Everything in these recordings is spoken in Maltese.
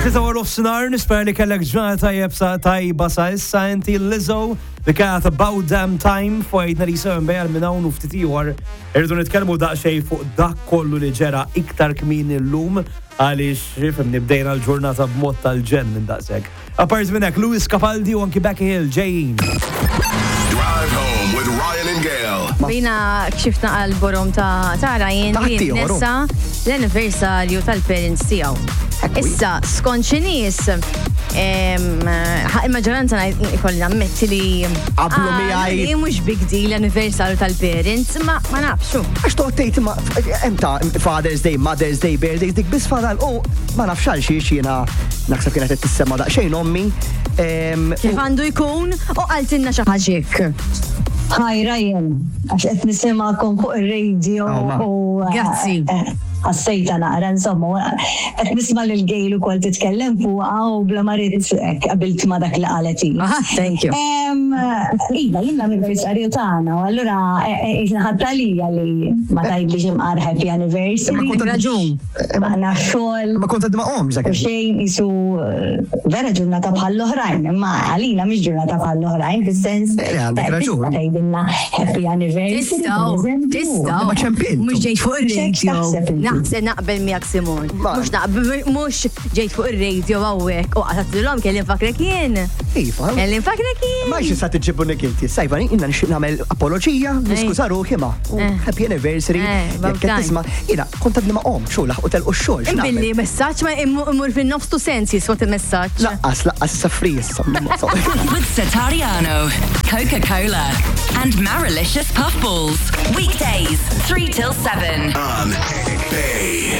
Titawar of-sinar, nispera li kellek ġurnata tajba sa issa inti Lizzo li kienet About Damn Time fojtna li jisem bejal minn hawn u ftit ieħor irridu nitkellmu daqsxejn fuq dak kollu li ġera iktar kmieni llum għaliex fimni bdejna l-ġurnata b'mod tal-ġenn minn daqshekk. Apart minn hekk, Lewis Capaldi u anki Becky Hill ġejjin. Drive home with Ryan and Gail. Bina kxifna għal-borom ta' Ryan li nessa l-anniversarju tal-parents tiegħu. Issa, skont xi nies, il-maġġoranza ikolli nammetti li qablu miegħi mhux big deal l-anniversarju tal-parents, ma nafxu. Għax toqtejt ma hemm ta' Father's Day, Mother's Day, Birthdays, dik biss fadal ma nafx għal xiex jiena naħseb kienet qed tissemma daqsxejn ommi. Kif għandu jkun u qaltilna xi ħaġek. Hi Ryan, għax qed nisimgħakom fuq ir-radio u Grazzi. Ħassejta naqra insomma, qed nisma' lil Gail ukoll titkellem fuqha u bla ma rrid qabilt ma' dak li qalet hi. Thank you. Iva, jien l-anniversarju tagħna u allura ħadta lija li ma tgħidlix imqar happy anniversary. Raġun. Aħna xogħol. Ma kont qed ma' omx dak. Xejn isu vera ġurnata bħall-oħrajn, imma għalina mhix ġurnata bħall-oħrajn fis-sens. Għandek raġun. Tgħidilna happy anniversary. Tistgħu. Ma ċempin. Mhux ġejt fuq ir-radio. Naħseb naqbel miegħek Simon. Mhux ġejt fuq ir-radio hawnhekk u qatilhom kelli nfakrek jien. Iva. Kelli nfakrek jien. Ma xi sa tiġibuni inti. Sajba inna nixtieq nagħmel apoloġija, niskuża ruħi ma. Happy anniversary. Jekk qed tisma' jiena kont qed ma' omx u laħqu telqu x-xogħol. Imbilli messaġġ ma immur fin-nofs tu sensi swat il-messaġġ. Laqqas sa free issa. With Satariano, Coca-Cola and Marilicious Puffballs. Weekdays, 3 till 7. On Bay.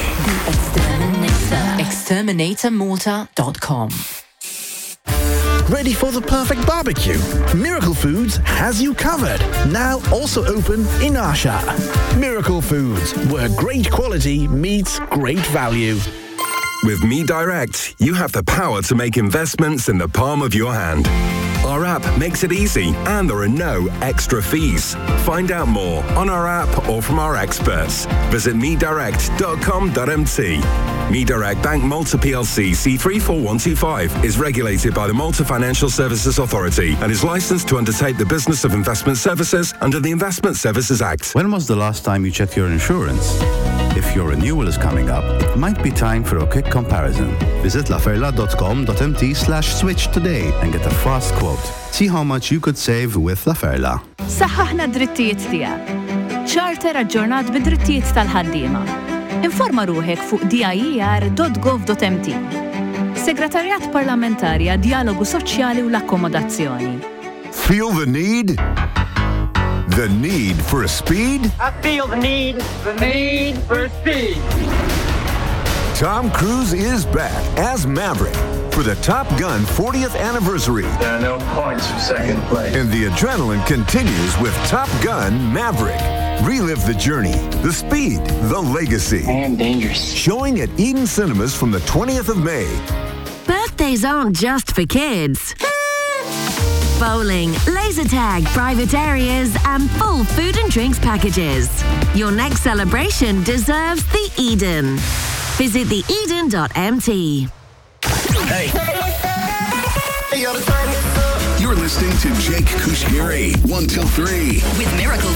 Exterminatormortar.com. Ready for the perfect barbecue? Miracle Foods has you covered. Now also open in Arsha. Miracle Foods, where great quality meets great value. With Me Direct, you have the power to make investments in the palm of your hand. Our app makes it easy and there are no extra fees. Find out more on our app or from our experts. Visit medirect.com.mt. MeDirect Bank Malta PLC C34125 is regulated by the Malta Financial Services Authority and is licensed to undertake the business of investment services under the Investment Services Act. When was the last time you checked your insurance? If your renewal is coming up, it might be time for a quick comparison. Visit laferla.com.mt/switch today and get a fast quote. See how much you could save with Laferla. Saħħaħna drittijiet tiegħek. Charter aġġornat bid-drittijiet tal-ħaddiema. Informa ruħek fuq dier.gov.mt. Segretarjat Parlamentarja Dialogu Soċjali u l-Akkomodazzjoni. Feel the need? The need for speed? I feel the need for speed. Tom Cruise is back as Maverick for the Top Gun 40th anniversary. There are no points for second place. And the adrenaline continues with Top Gun Maverick. Relive the journey, the speed, the legacy. I am dangerous. Showing at Eden Cinemas from the 20th of May. Birthdays aren't just for kids. Bowling, laser tag, private areas, and full food and drinks packages. Your next celebration deserves the Eden. Visit theeden.mt. Hey. You're listening to Jake Kushgiri, 1 till 3. With Miracle